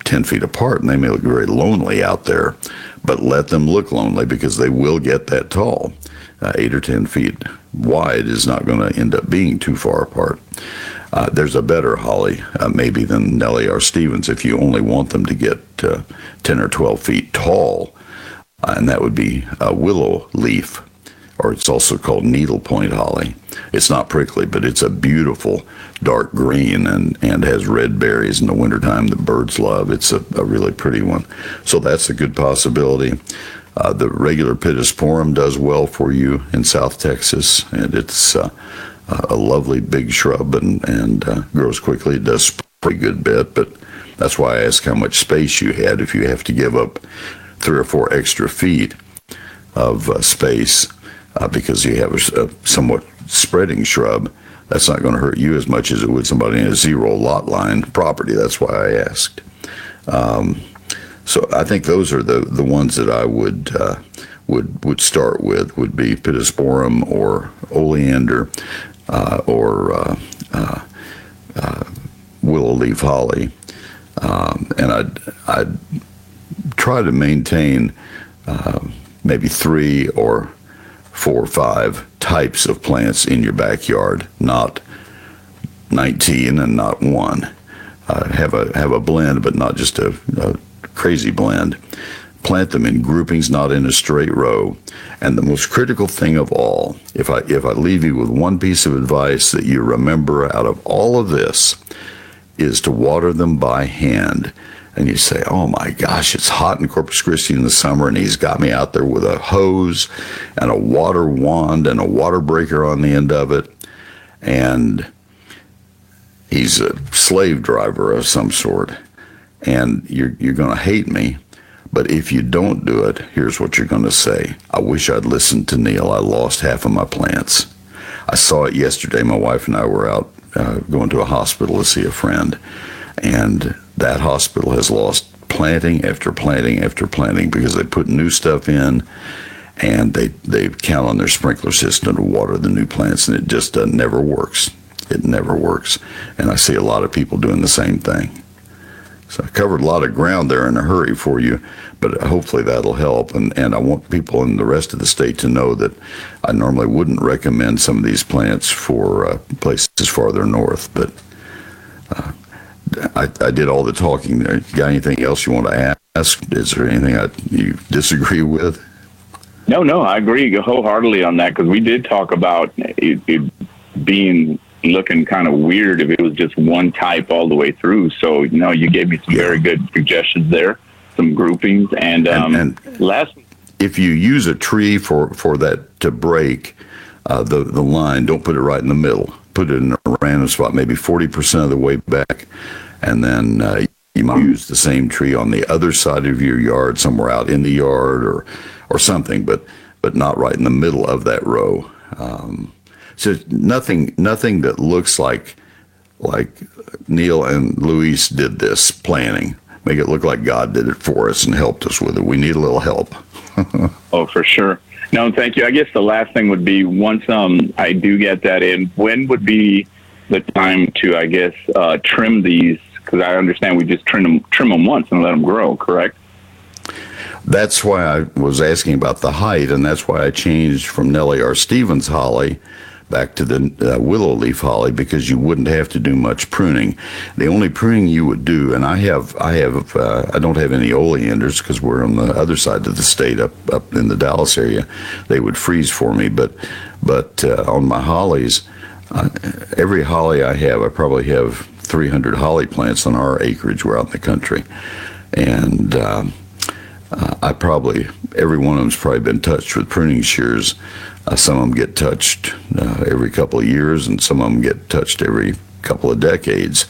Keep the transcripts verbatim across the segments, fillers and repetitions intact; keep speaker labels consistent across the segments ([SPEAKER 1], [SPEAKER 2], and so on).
[SPEAKER 1] ten feet apart, and they may look very lonely out there, but let them look lonely because they will get that tall. Uh, eight or ten feet wide is not going to end up being too far apart. Uh, there's a better holly, uh, maybe, than Nellie R. Stevens if you only want them to get uh, ten or twelve feet tall, uh, and that would be a willow leaf, or it's also called needlepoint holly. It's not prickly, but it's a beautiful dark green and, and has red berries in the wintertime that birds love. It's a, a really pretty one. So that's a good possibility. Uh, the regular Pittosporum does well for you in South Texas, and it's uh, a lovely big shrub and, and uh, grows quickly. It does a pretty good bit, but that's why I asked how much space you had. If you have to give up three or four extra feet of uh, space uh, because you have a, a somewhat spreading shrub, that's not going to hurt you as much as it would somebody in a zero lot line property. That's why I asked. Um, so I think those are the, the ones that I would uh, would would start with, would be Pittosporum or oleander uh, or uh, uh, uh, willow leaf holly. Um, and I'd, I'd try to maintain uh, maybe three or four or five types of plants in your backyard, not nineteen and not one. Uh, have a have a blend, but not just a, a crazy blend. Plant them in groupings, not in a straight row. And the most critical thing of all, if I if I leave you with one piece of advice that you remember out of all of this, is to water them by hand. And you say, oh my gosh, it's hot in Corpus Christi in the summer, and he's got me out there with a hose and a water wand and a water breaker on the end of it. And he's a slave driver of some sort. And you're, you're going to hate me. But if you don't do it, here's what you're going to say. I wish I'd listened to Neil. I lost half of my plants. I saw it yesterday. My wife and I were out uh, going to a hospital to see a friend. And that hospital has lost planting after planting after planting because they put new stuff in, and they, they count on their sprinkler system to water the new plants, and it just uh, never works. It never works. And I see a lot of people doing the same thing. So I covered a lot of ground there in a hurry for you, but hopefully that'll help. And, and I want people in the rest of the state to know that I normally wouldn't recommend some of these plants for uh, places farther north, but uh, I, I did all the talking there. Got anything else you want to ask? Is there anything I, you disagree with?
[SPEAKER 2] No, no, I agree wholeheartedly on that, because we did talk about it, it being looking kind of weird if it was just one type all the way through. So, you know, you gave me some yeah. very good suggestions there, some groupings. And, um,
[SPEAKER 1] and, and
[SPEAKER 2] last,
[SPEAKER 1] if you use a tree for, for that to break uh, the, the line, don't put it right in the middle. Put it in a random spot, maybe forty percent of the way back, and then uh, you might use the same tree on the other side of your yard, somewhere out in the yard or or something, but but not right in the middle of that row. Um, so nothing nothing that looks like like Neil and Luis did this planning. Make it look like God did it for us and helped us with it. We need a little help.
[SPEAKER 2] Oh, for sure. No, thank you. I guess the last thing would be, once um I do get that in, when would be the time to, I guess, uh, trim these? Because I understand we just trim them, trim them once and let them grow, correct?
[SPEAKER 1] That's why I was asking about the height, and that's why I changed from Nellie R. Stevens holly back to the uh, willow leaf holly, because you wouldn't have to do much pruning. The only pruning you would do, and I have, I have, uh, I don't have any oleanders because we're on the other side of the state, up up in the Dallas area. They would freeze for me, but but uh, on my hollies, uh, every holly I have, I probably have three hundred holly plants on our acreage. We're out in the country, and um, uh, I probably every one of them's probably been touched with pruning shears. Uh, some of them get touched uh, every couple of years, and some of them get touched every couple of decades.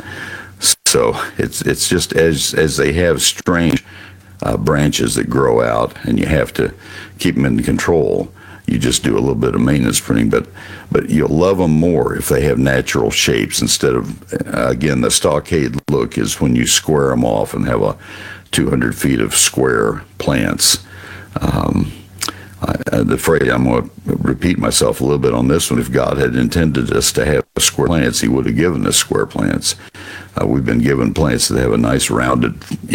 [SPEAKER 1] So it's it's just as as they have strange uh, branches that grow out, and you have to keep them in control. You just do a little bit of maintenance pruning, but but you'll love them more if they have natural shapes instead of, uh, again, the stockade look is when you square them off and have a two hundred feet of square plants. Um, I, I'm afraid I'm going to repeat myself a little bit on this one. If God had intended us to have square plants, he would have given us square plants. Uh, we've been given plants that have a nice rounded